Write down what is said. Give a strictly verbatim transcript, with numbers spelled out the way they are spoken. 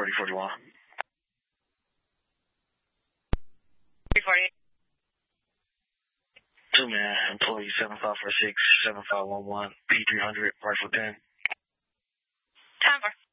forty forty-one. three forty. Two man, employee seven five four six, seven five one one, P three hundred, rifle ten. Time for.